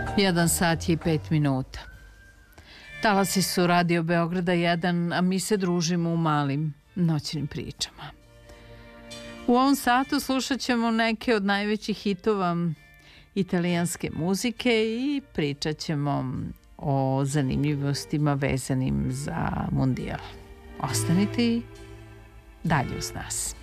1 sat i 5 minuta. Talasi su Radio Beograda 1, a mi se družimo u malim noćnim pričama. U ovom satu slušat ćemo neke od najvećih hitova italijanske muzike i pričat ćemo o zanimljivostima vezanim za mundijal. Ostanite i dalje uz nas.